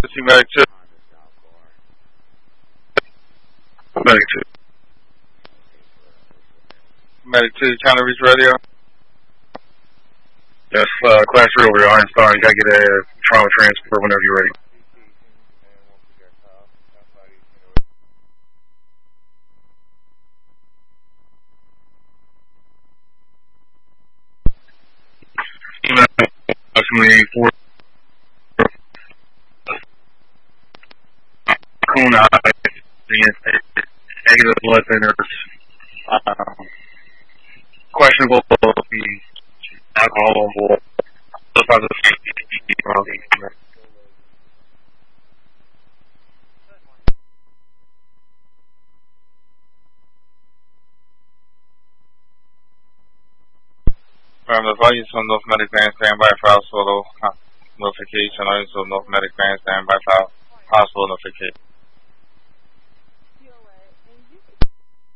see Medic 2. Medic 2. Medic 2, trying to reach radio. Yes, Class 3 over here, Iron Star. You gotta get a trauma transport whenever you're ready. Approximately 4 Kuna, negative blood thinners, questionable alcohol on board. The values on North Medic Van standby for hospital notification. Also North Medic Van standby for hospital notification.